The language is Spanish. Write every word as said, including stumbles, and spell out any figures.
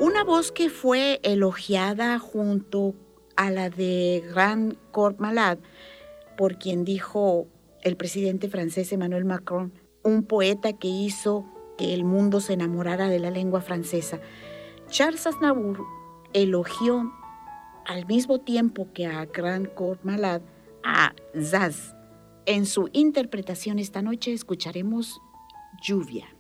Una voz que fue elogiada junto a la de Grand Corps Malade, por quien dijo el presidente francés Emmanuel Macron, un poeta que hizo que el mundo se enamorara de la lengua francesa. Charles Aznavour elogió al mismo tiempo que a Grand Corps Malade a Zaz. En su interpretación esta noche escucharemos Lluvia.